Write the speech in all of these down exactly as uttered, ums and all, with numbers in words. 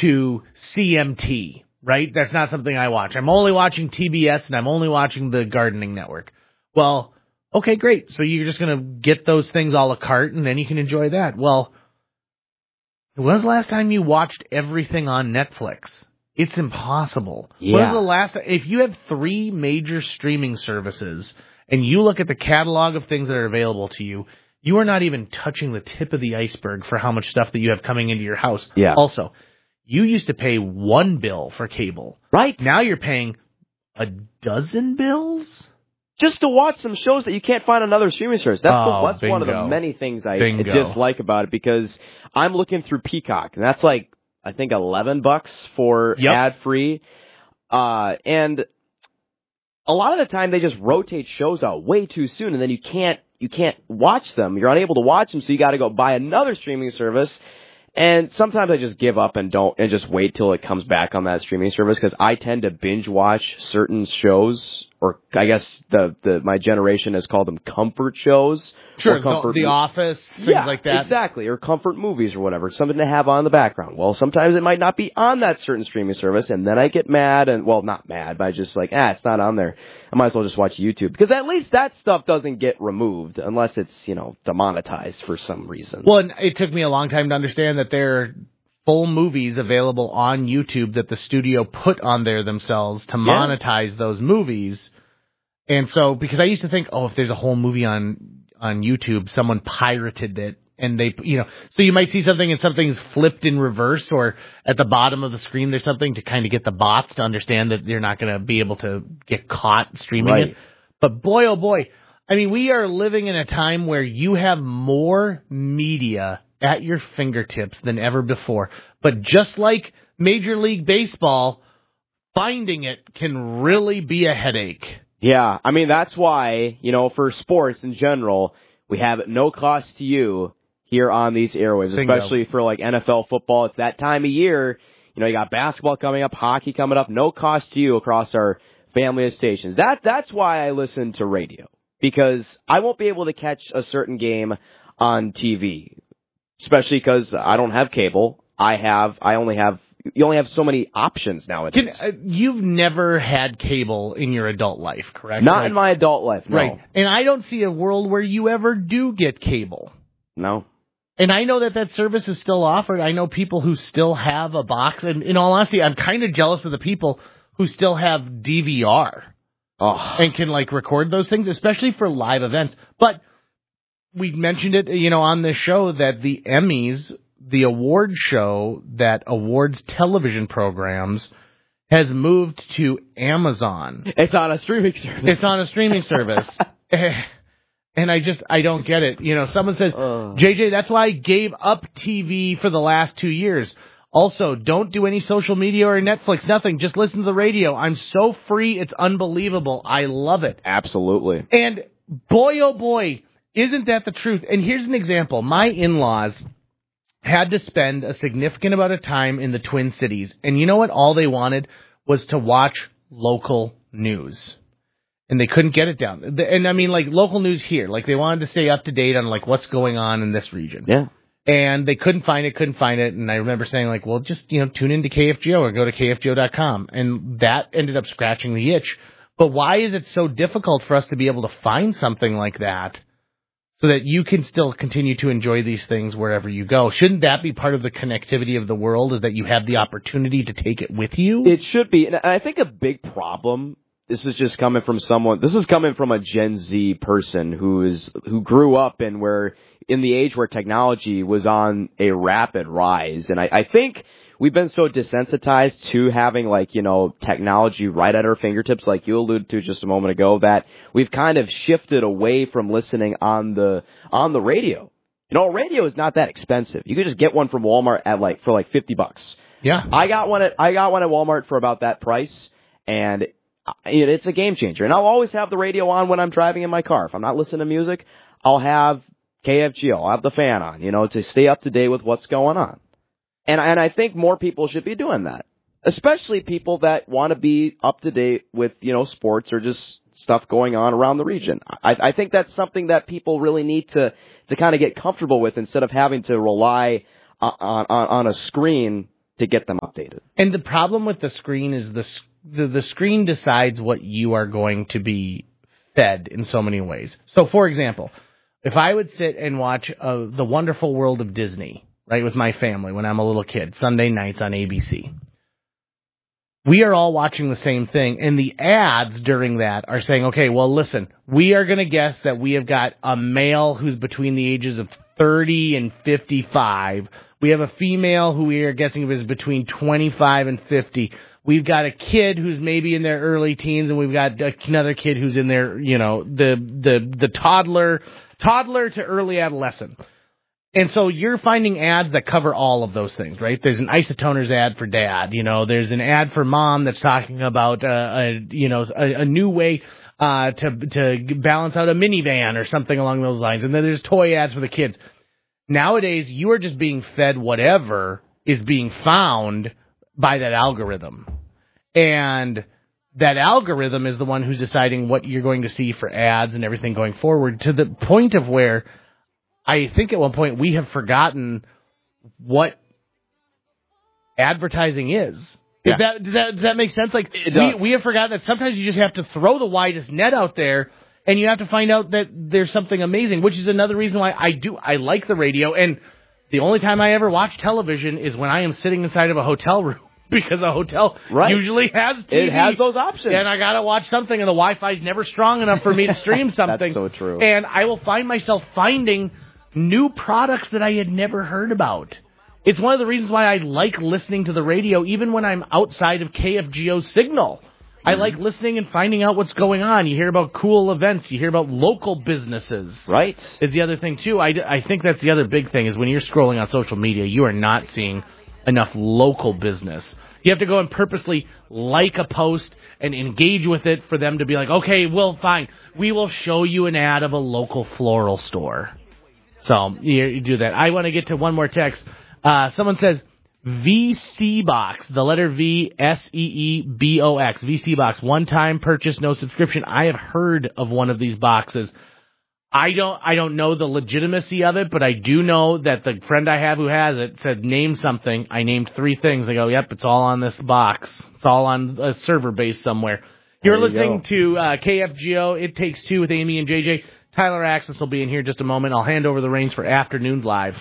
to C M T, right? That's not something I watch. I'm only watching T B S and I'm only watching the Gardening Network. Well, okay, great. So you're just going to get those things a la carte and then you can enjoy that. Well, when was the last time you watched everything on Netflix? It's impossible. Yeah. When was the last if you have three major streaming services and you look at the catalog of things that are available to you, you are not even touching the tip of the iceberg for how much stuff that you have coming into your house. Yeah. Also, you used to pay one bill for cable. Right. Now you're paying a dozen bills? Just to watch some shows that you can't find on other streaming services. That's, oh, the, that's bingo. one of the many things I bingo. dislike about it, because I'm looking through Peacock, and that's like, I think, eleven bucks for yep. ad-free. Uh, and a lot of the time they just rotate shows out way too soon, and then you can't you can't watch them. You're unable to watch them, so you got to go buy another streaming service. And sometimes I just give up and don't and just wait till it comes back on that streaming service, because I tend to binge watch certain shows, or I guess the, the my generation has called them comfort shows. Sure, or comfort the, the mo- Office, things yeah, like that. Exactly, or comfort movies or whatever, something to have on in the background. Well, sometimes it might not be on that certain streaming service, and then I get mad, and well, not mad, but I just like, ah, it's not on there. I might as well just watch YouTube, because at least that stuff doesn't get removed unless it's, you know, demonetized for some reason. Well, and it took me a long time to understand that there are full movies available on YouTube that the studio put on there themselves to yeah. monetize those movies. And so, because I used to think, oh, if there's a whole movie on on YouTube, someone pirated it, and they, you know, so you might see something and something's flipped in reverse, or at the bottom of the screen there's something to kind of get the bots to understand that they're not going to be able to get caught streaming right. it. But boy, oh boy, I mean, we are living in a time where you have more media at your fingertips than ever before. But just like Major League Baseball, finding it can really be a headache. Yeah, I mean, that's why, you know, for sports in general, we have at no cost to you here on these airwaves, Bingo. Especially for, like, N F L football. It's that time of year. You know, you got basketball coming up, hockey coming up, no cost to you across our family of stations. That That's why I listen to radio, because I won't be able to catch a certain game on T V, especially because I don't have cable. I have, I only have, you only have so many options nowadays. Can, uh, you've never had cable in your adult life, correct? Not like, in my adult life, no. Right. And I don't see a world where you ever do get cable. No. And I know that that service is still offered. I know people who still have a box. And in all honesty, I'm kind of jealous of the people who still have D V R oh. and can, like, record those things, especially for live events. But we mentioned it, you know, on this show that the Emmys, the award show that awards television programs, has moved to Amazon. It's on a streaming service. It's on a streaming service. And I just, I don't get it. You know, someone says, uh. J J, that's why I gave up T V for the last two years. Also, don't do any social media or Netflix, nothing. Just listen to the radio. I'm so free, it's unbelievable. I love it. Absolutely. And boy, oh boy, isn't that the truth? And here's an example. My in-laws had to spend a significant amount of time in the Twin Cities. And you know what? All they wanted was to watch local news. And they couldn't get it down. And I mean, like, local news here. Like, they wanted to stay up to date on, like, what's going on in this region. Yeah. And they couldn't find it, couldn't find it. And I remember saying, like, well, just, you know, tune into K F G O or go to K F G O dot com. And that ended up scratching the itch. But why is it so difficult for us to be able to find something like that so that you can still continue to enjoy these things wherever you go? Shouldn't that be part of the connectivity of the world, is that you have the opportunity to take it with you? It should be. And I think a big problem, this is just coming from someone, this is coming from a Gen Z person who is, who grew up in where, in the age where technology was on a rapid rise. And I, I think we've been so desensitized to having, like, you know, technology right at our fingertips, like you alluded to just a moment ago, that we've kind of shifted away from listening on the, on the radio. You know, a radio is not that expensive. You could just get one from Walmart at like, for like fifty bucks. Yeah. I got one at, I got one at Walmart for about that price, and it's a game changer. And I'll always have the radio on when I'm driving in my car. If I'm not listening to music, I'll have K F G O. I'll have the fan on, you know, to stay up to date with what's going on. And, and I think more people should be doing that, especially people that want to be up to date with, you know, sports or just stuff going on around the region. I, I think that's something that people really need to, to kind of get comfortable with, instead of having to rely on, on, on a screen to get them updated. And the problem with the screen is the the, the screen decides what you are going to be fed in so many ways. So, for example, if I would sit and watch uh, The Wonderful World of Disney, right, with my family when I'm a little kid, Sunday nights on A B C, we are all watching the same thing, and the ads during that are saying, okay, well, listen, we are going to guess that we have got a male who's between the ages of thirty and fifty-five. We have a female who we are guessing is between twenty-five and fifty. We've got a kid who's maybe in their early teens, and we've got another kid who's in their, you know, the the the toddler toddler to early adolescent. And so you're finding ads that cover all of those things, right? There's an isotoners ad for dad, you know. There's an ad for mom that's talking about, uh, a, you know, a, a new way uh, to to balance out a minivan or something along those lines. And then there's toy ads for the kids. Nowadays, you are just being fed whatever is being found by that algorithm. And that algorithm is the one who's deciding what you're going to see for ads and everything going forward, to the point of where I think at one point we have forgotten what advertising is. Yeah. Is that, does that does that make sense? Like It we does. we have forgotten that sometimes you just have to throw the widest net out there, and you have to find out that there's something amazing, which is another reason why I do I like the radio. And the only time I ever watch television is when I am sitting inside of a hotel room, because a hotel Right. usually has T V. It has those options. And I got to watch something, and the Wi-Fi's never strong enough for me to stream something. That's so true. And I will find myself finding new products that I had never heard about. It's one of the reasons why I like listening to the radio, even when I'm outside of K F G O's signal. I like listening and finding out what's going on. You hear about cool events. You hear about local businesses. Right. Is the other thing, too. I, I think that's the other big thing, is when you're scrolling on social media, you are not seeing enough local business. You have to go and purposely like a post and engage with it for them to be like, okay, well, fine. We will show you an ad of a local floral store. So you, you do that. I want to get to one more text. Uh, someone says V C Box, the letter V, S E E B O X, V C Box, one-time purchase, no subscription. I have heard of one of these boxes. I don't I don't know the legitimacy of it, but I do know that the friend I have who has it said, name something. I named three things. They go, yep, it's all on this box. It's all on a server base somewhere. You're There you listening go. to uh, K F G O, It Takes Two with Amy and J J. Tyler Axis will be in here in just a moment. I'll hand over the reins for Afternoons Live.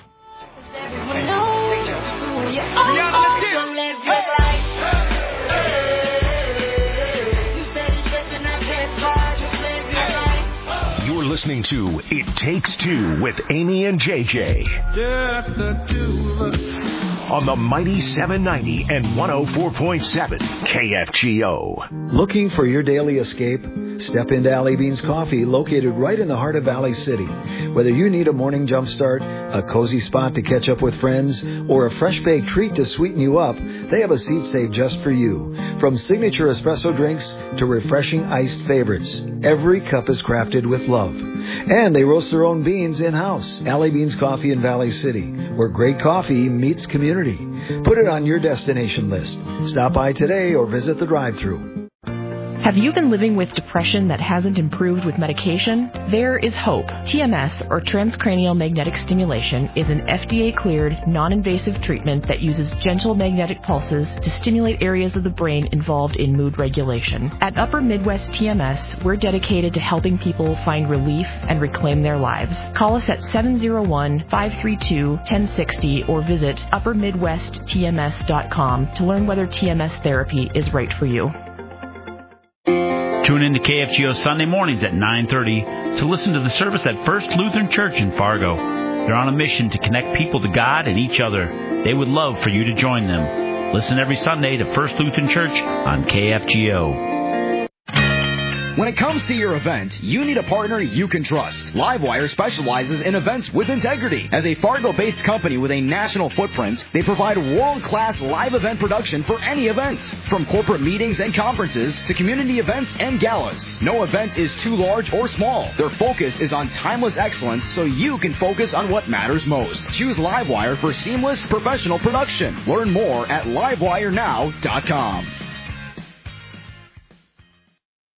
You're listening to It Takes Two with Amy and J J. Just the two of us. On the mighty seven ninety and one oh four point seven K F G O. Looking for your daily escape? Step into Alley Beans Coffee, located right in the heart of Valley City. Whether you need a morning jump start, a cozy spot to catch up with friends, or a fresh baked treat to sweeten you up, they have a seat saved just for you. From signature espresso drinks to refreshing iced favorites, every cup is crafted with love. And they roast their own beans in-house. Alley Beans Coffee in Valley City, where great coffee meets community. Put it on your destination list. Stop by today or visit the drive-thru. Have you been living with depression that hasn't improved with medication? There is hope. T M S, or transcranial magnetic stimulation, is an F D A-cleared, non-invasive treatment that uses gentle magnetic pulses to stimulate areas of the brain involved in mood regulation. At Upper Midwest T M S, we're dedicated to helping people find relief and reclaim their lives. Call us at seven oh one, five three two, one oh six oh or visit upper midwest t m s dot com to learn whether T M S therapy is right for you. Tune in to K F G O Sunday mornings at nine thirty to listen to the service at First Lutheran Church in Fargo. They're on a mission to connect people to God and each other. They would love for you to join them. Listen every Sunday to First Lutheran Church on K F G O. When it comes to your event, you need a partner you can trust. Livewire specializes in events with integrity. As a Fargo-based company with a national footprint, they provide world-class live event production for any event. From corporate meetings and conferences to community events and galas, no event is too large or small. Their focus is on timeless excellence so you can focus on what matters most. Choose Livewire for seamless professional production. Learn more at livewire now dot com.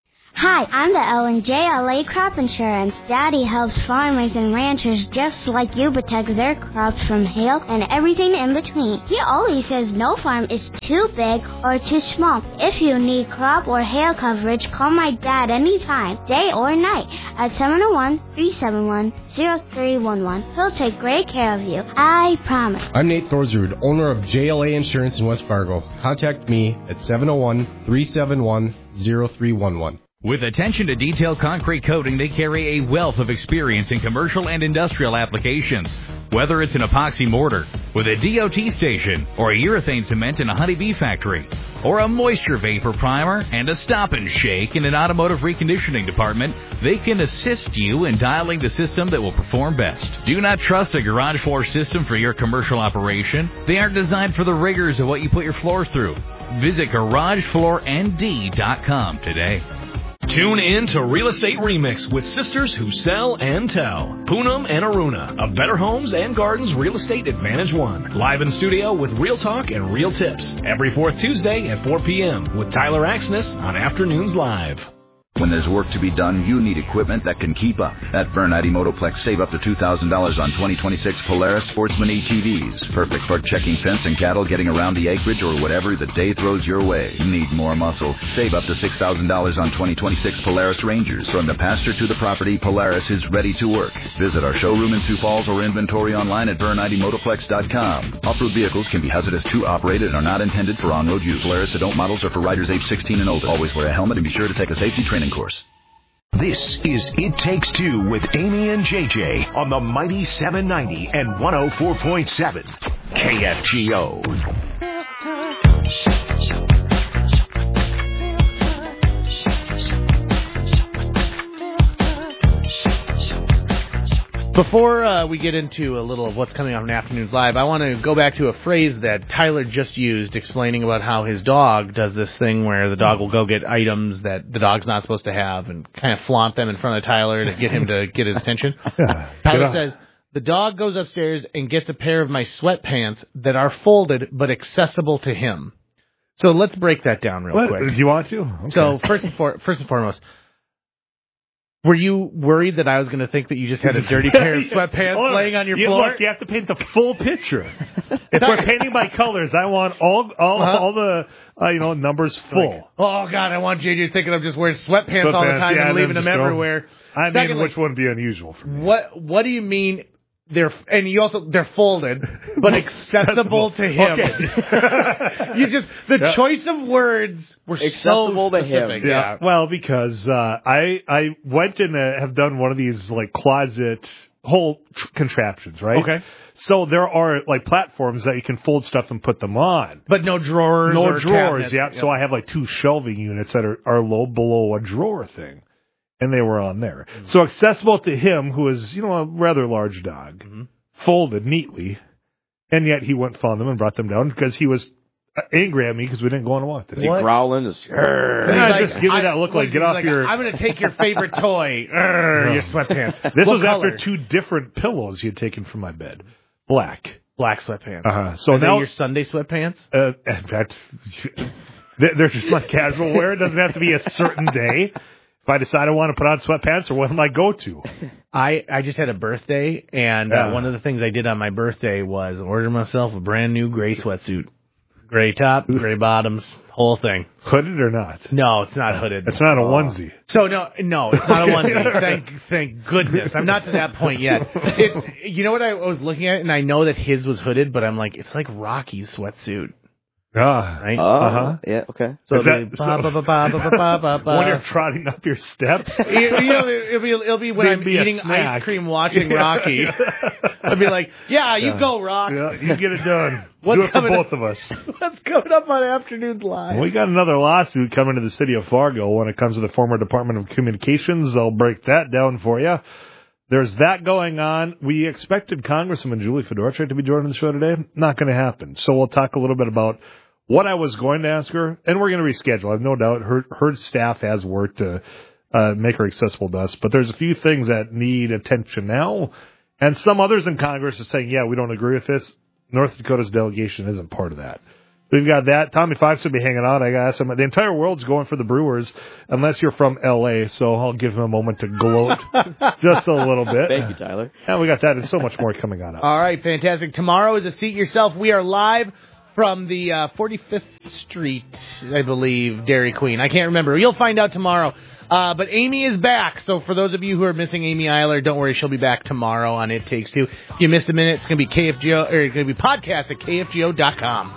Hi, I'm the L and J L A Crop Insurance. Daddy helps farmers and ranchers just like you protect their crops from hail and everything in between. He always says no farm is too big or too small. If you need crop or hail coverage, call my dad anytime, day or night, at seven oh one, three seven one, oh three one one. He'll take great care of you. I promise. I'm Nate Thorsrud, owner of J L A Insurance in West Fargo. Contact me at seven oh one, three seven one, oh three one one. With attention to detail concrete coating, they carry a wealth of experience in commercial and industrial applications. Whether it's an epoxy mortar with a D O T station, or a urethane cement in a honeybee factory, or a moisture vapor primer and a stop and shake in an automotive reconditioning department, they can assist you in dialing the system that will perform best. Do not trust a garage floor system for your commercial operation. They aren't designed for the rigors of what you put your floors through. Visit garage floor n d dot com today. Tune in to Real Estate Remix with sisters who sell and tell. Poonam and Aruna of Better Homes and Gardens Real Estate Advantage One. Live in studio with real talk and real tips. Every fourth Tuesday at four p.m. with Tyler Axness on Afternoons Live. When there's work to be done, you need equipment that can keep up. At Bernardi Motoplex, save up to two thousand dollars on twenty twenty-six Polaris Sportsman A T Vs. Perfect for checking fence and cattle, getting around the acreage, or whatever the day throws your way. Need more muscle? Save up to six thousand dollars on twenty twenty-six Polaris Rangers. From the pasture to the property, Polaris is ready to work. Visit our showroom in Sioux Falls or inventory online at Bernardi Motoplex dot com. Off-road vehicles can be hazardous to operate and are not intended for on-road use. Polaris adult models are for riders age sixteen and older. Always wear a helmet and be sure to take a safety training course. This is It Takes Two with Amy and J J on the mighty seven ninety and one oh four point seven K F G O. Before uh, we get into a little of what's coming on Afternoons Live, I want to go back to a phrase that Tyler just used, explaining about how his dog does this thing where the dog will go get items that the dog's not supposed to have and kind of flaunt them in front of Tyler to get him to get his attention. Tyler says, the dog goes upstairs and gets a pair of my sweatpants that are folded but accessible to him. So let's break that down real what? quick. Do you want to? Okay. So first and, for, first and foremost, were you worried that I was going to think that you just had a dirty pair of sweatpants oh, laying on your you, floor? Look, you have to paint the full picture. If we're painting by colors, I want all all, uh-huh. all the uh, you know numbers full. Like, oh God, I want J J thinking I'm just wearing sweatpants, sweatpants all the time yeah, and leaving them everywhere. I mean, Secondly, which would be unusual for me. What What do you mean? They're and you also they're folded, but accessible to him. Okay. You just the yeah. choice of words were accessible so to specific. him. Yeah. yeah. Well, because uh, I I went and uh, have done one of these like closet whole tr- contraptions, right? Okay. So there are like platforms that you can fold stuff and put them on, but no drawers. No or drawers. cabinets. Yeah. Yep. So I have like two shelving units that are are low below a drawer thing. And they were on there. Mm-hmm. So accessible to him, who is, you know, a rather large dog, mm-hmm. folded neatly, and yet he went and found them and brought them down because he was angry at me because we didn't go on a walk. Is he growling? Just, I just give me that look like, get off like, your... I'm going to take your favorite toy, Urgh, your sweatpants. This what was color? After two different pillows he had taken from my bed. Black. Black sweatpants. Uh-huh. So Are now they your Sunday sweatpants? Uh, in fact, they're just like casual wear. It doesn't have to be a certain day. If I decide I want to put on sweatpants, or what am I go to? I, I just had a birthday, and yeah. uh, one of the things I did on my birthday was order myself a brand new gray sweatsuit. Gray top, gray bottoms, whole thing. Hooded or not? No, it's not hooded. It's not a onesie. So, no, no, it's not a onesie. Thank thank goodness. I'm not to that point yet. It's You know what I was looking at, and I know that his was hooded, but I'm like, it's like Rocky's sweatsuit. Ah, right? Oh, uh-huh. yeah, okay. So when you're trotting up your steps? you, you know, it'll be, it'll be when I'm eating ice cream watching Rocky. I'll be like, yeah, you yeah. go, Rock. Yeah, you get it done. What's Do it for both up, of us. What's coming up on Afternoons Live? We got another lawsuit coming to the city of Fargo when it comes to the former Department of Communications. I'll break that down for you. There's that going on. We expected Congresswoman Julie Fedorchak to be joining the show today. Not going to happen. So we'll talk a little bit about what I was going to ask her, and we're going to reschedule. I have no doubt her her staff has worked to uh, make her accessible to us. But there's a few things that need attention now, and some others in Congress are saying, yeah, we don't agree with this. North Dakota's delegation isn't part of that. We've got that. Tommy Fox will be hanging out. I guess the entire world's going for the Brewers, unless you're from L A. So I'll give him a moment to gloat just a little bit. Thank you, Tyler. And we got that and so much more coming on up. All right, fantastic. Tomorrow is a Seat Yourself. We are live from the uh, forty-fifth Street, I believe, Dairy Queen. I can't remember. You'll find out tomorrow. Uh, but Amy is back. So for those of you who are missing Amy Eiler, don't worry, she'll be back tomorrow on It Takes Two. If you missed a minute, it's going to be K F G O, or it's going to be podcast at K F G O dot com.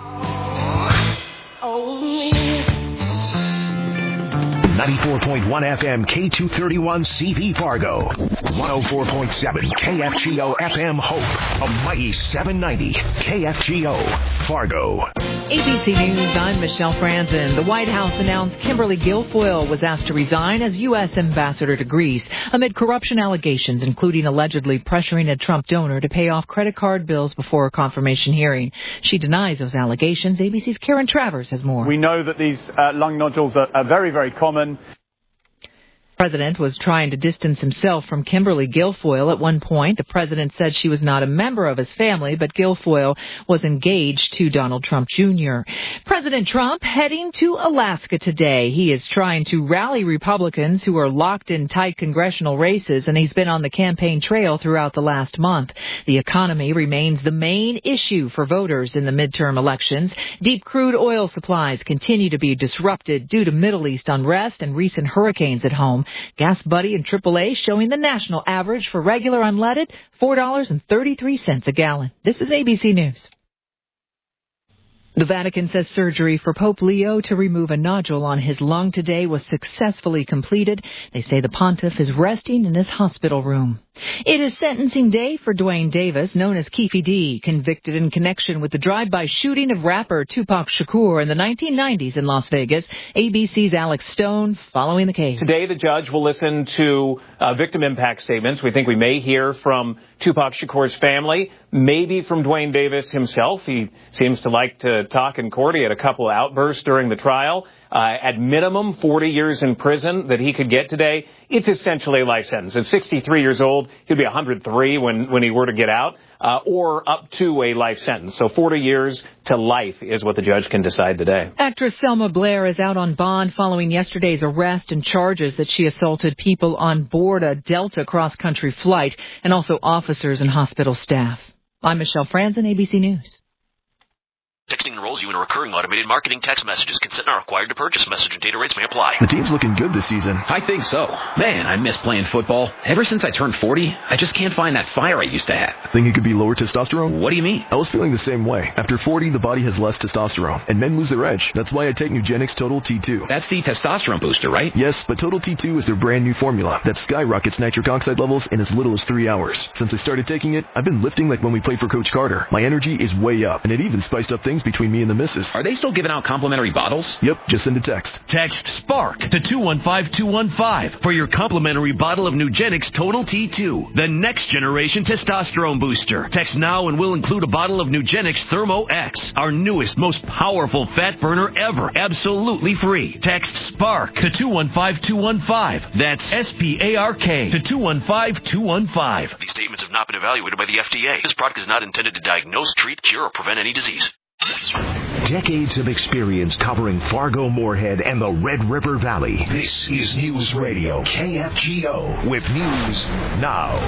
ninety-four point one F M K two thirty-one C V Fargo. one oh four point seven K F G O F M Hope. A mighty seven ninety K F G O Fargo. A B C News, I'm Michelle Franzen. The White House announced Kimberly Guilfoyle was asked to resign as U S ambassador to Greece amid corruption allegations, including allegedly pressuring a Trump donor to pay off credit card bills before a confirmation hearing. She denies those allegations. A B C's Karen Travers has more. We know that these uh, lung nodules are, are very, very common. The president was trying to distance himself from Kimberly Guilfoyle. At one point, the president said she was not a member of his family, but Guilfoyle was engaged to Donald Trump Junior President Trump heading to Alaska today. He is trying to rally Republicans who are locked in tight congressional races, and he's been on the campaign trail throughout the last month. The economy remains the main issue for voters in the midterm elections. Deep crude oil supplies continue to be disrupted due to Middle East unrest and recent hurricanes at home. Gas Buddy and triple A showing the national average for regular unleaded, four dollars and thirty-three cents a gallon. This is A B C News. The Vatican says surgery for Pope Leo to remove a nodule on his lung today was successfully completed. They say the pontiff is resting in his hospital room. It is sentencing day for Dwayne Davis, known as Keefe D, convicted in connection with the drive-by shooting of rapper Tupac Shakur in the nineteen nineties in Las Vegas. A B C's Alex Stone following the case. Today, the judge will listen to uh, victim impact statements. We think we may hear from Tupac Shakur's family, maybe from Dwayne Davis himself. He seems to like to talk in court. He had a couple of outbursts during the trial. Uh, at minimum, forty years in prison that he could get today. It's essentially a life sentence. At sixty-three years old, he'll be one hundred three when, when he were to get out, uh, or up to a life sentence. So forty years to life is what the judge can decide today. Actress Selma Blair is out on bond following yesterday's arrest and charges that she assaulted people on board a Delta cross-country flight and also officers and hospital staff. I'm Michelle Franzen, A B C News. Texting enrolls you in recurring automated marketing text messages. Consent not required to purchase. Message and data rates may apply. The team's looking good this season. I think so. Man, I miss playing football. Ever since I turned forty, I just can't find that fire I used to have. Think it could be lower testosterone? What do you mean? I was feeling the same way. After forty, the body has less testosterone, and men lose their edge. That's why I take Nugenix Total T two. That's the testosterone booster, right? Yes, but Total T two is their brand new formula that skyrockets nitric oxide levels in as little as three hours. Since I started taking it, I've been lifting like when we played for Coach Carter. My energy is way up, and it even spiced up things between me and the missus. Are they still giving out complimentary bottles? Yep, just send a text. Text SPARK to two one five two one five for your complimentary bottle of Nugenix Total T two, the next generation testosterone booster. Text now and we'll include a bottle of Nugenix Thermo X, our newest, most powerful fat burner ever, absolutely free. Text SPARK to two one five two one five. That's S P A R K to two one five two one five. These statements have not been evaluated by the F D A. This product is not intended to diagnose, treat, cure, or prevent any disease. Decades of experience covering Fargo, Moorhead, and the Red River Valley. This is News Radio K F G O with news now.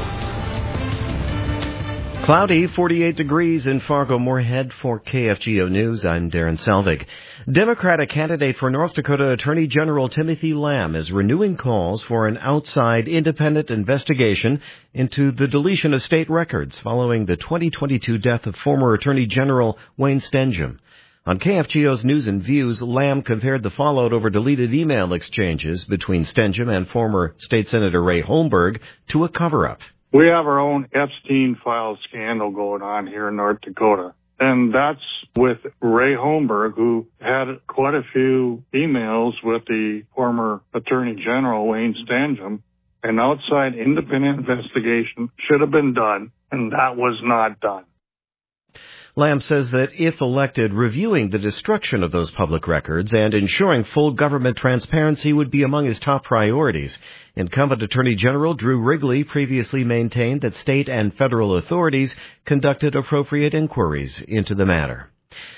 Cloudy, forty-eight degrees in Fargo, Moorhead. For K F G O News, I'm Darren Selvig. Democratic candidate for North Dakota Attorney General Timothy Lamb is renewing calls for an outside independent investigation into the deletion of state records following the twenty twenty-two death of former Attorney General Wayne Stenjum. On K F G O's News and Views, Lamb compared the fallout over deleted email exchanges between Stenjum and former State Senator Ray Holmberg to a cover-up. We have our own Epstein file scandal going on here in North Dakota. And that's with Ray Holmberg, who had quite a few emails with the former Attorney General, Wayne Stenjum. An outside independent investigation should have been done, and that was not done. Lamb says that if elected, reviewing the destruction of those public records and ensuring full government transparency would be among his top priorities. Incumbent Attorney General Drew Wrigley previously maintained that state and federal authorities conducted appropriate inquiries into the matter.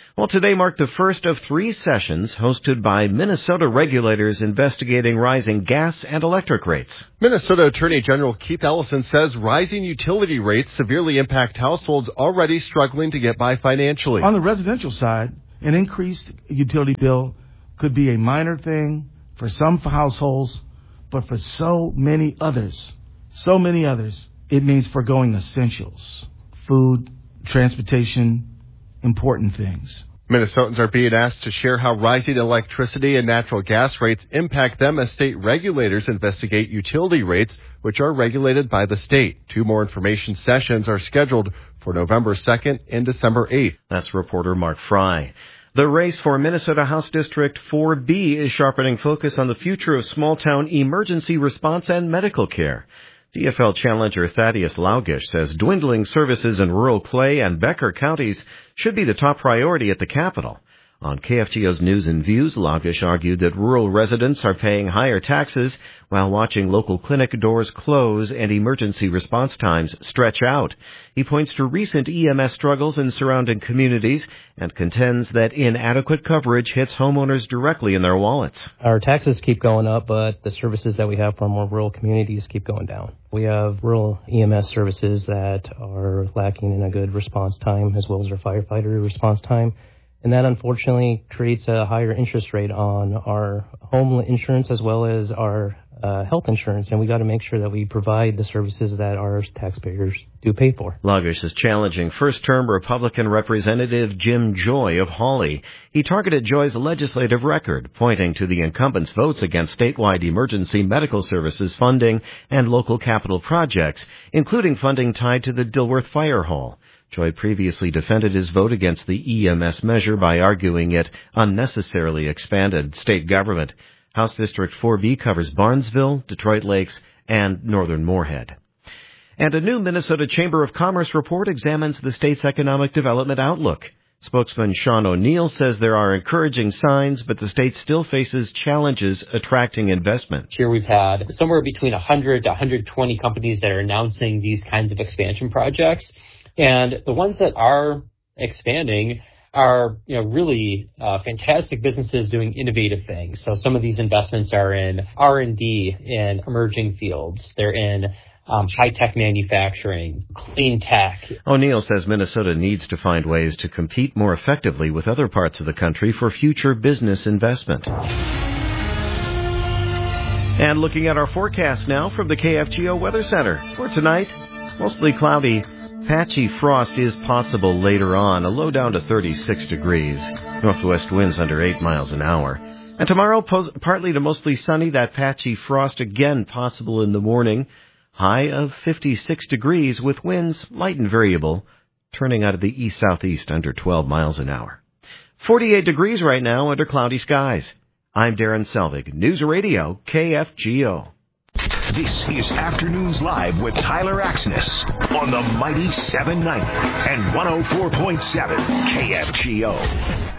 Well, today marked the first of three sessions hosted by Minnesota regulators investigating rising gas and electric rates. Minnesota Attorney General Keith Ellison says rising utility rates severely impact households already struggling to get by financially. On the residential side, an increased utility bill could be a minor thing for some households, but for so many others, so many others, it means foregoing essentials, food, transportation, important things. Minnesotans are being asked to share how rising electricity and natural gas rates impact them as state regulators investigate utility rates, which are regulated by the state. Two more information sessions are scheduled for November second and December eighth. That's reporter Mark Fry. The race for Minnesota House District four B is sharpening focus on the future of small-town emergency response and medical care. D F L challenger Thaddeus Laugish says dwindling services in rural Clay and Becker counties should be the top priority at the capital. On K F G O's News and Views, Laugish argued that rural residents are paying higher taxes while watching local clinic doors close and emergency response times stretch out. He points to recent E M S struggles in surrounding communities and contends that inadequate coverage hits homeowners directly in their wallets. Our taxes keep going up, but the services that we have from our rural communities keep going down. We have rural E M S services that are lacking in a good response time, as well as our firefighter response time. And that unfortunately creates a higher interest rate on our home insurance as well as our uh, health insurance. And we got to make sure that we provide the services that our taxpayers do pay for. Laugish is challenging first-term Republican Representative Jim Joy of Hawley. He targeted Joy's legislative record, pointing to the incumbent's votes against statewide emergency medical services funding and local capital projects, including funding tied to the Dilworth Fire Hall. Joy previously defended his vote against the E M S measure by arguing it unnecessarily expanded state government. House District four B covers Barnesville, Detroit Lakes, and northern Moorhead. And a new Minnesota Chamber of Commerce report examines the state's economic development outlook. Spokesman Sean O'Neill says there are encouraging signs, but the state still faces challenges attracting investment. Here we've had somewhere between one hundred to one hundred twenty companies that are announcing these kinds of expansion projects. And the ones that are expanding are, you know, really uh, fantastic businesses doing innovative things. So some of these investments are in R and D in emerging fields. They're in um, high-tech manufacturing, clean tech. O'Neill says Minnesota needs to find ways to compete more effectively with other parts of the country for future business investment. And looking at our forecast now from the K F G O Weather Center. For tonight, mostly cloudy. Patchy frost is possible later on, a low down to thirty-six degrees. Northwest winds under eight miles an hour. And tomorrow, pos- partly to mostly sunny, that patchy frost again possible in the morning. High of fifty-six degrees with winds light and variable, turning out of the east-southeast under twelve miles an hour. forty-eight degrees right now under cloudy skies. I'm Darren Selvig, News Radio, K F G O. This is Afternoons Live with Tyler Axness on the mighty seven ninety and one oh four point seven K F G O.